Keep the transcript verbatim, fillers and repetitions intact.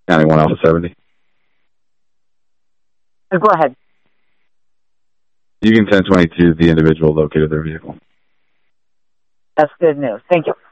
County one Alpha seventy. Go ahead. You can ten twenty-two the individual located their vehicle. That's good news. Thank you.